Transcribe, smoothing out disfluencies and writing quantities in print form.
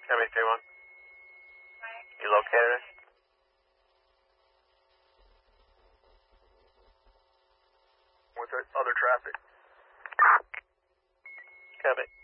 Chevy 31. You located it? With other traffic. Chevy.